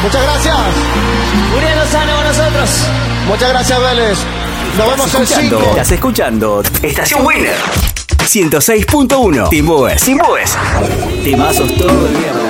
Muchas gracias. Uriel Lozano con nosotros. Muchas gracias, Vélez. Nos vemos el 5. Estás escuchando Estación Winner 106.1. Timbúes. Temazos todo el día.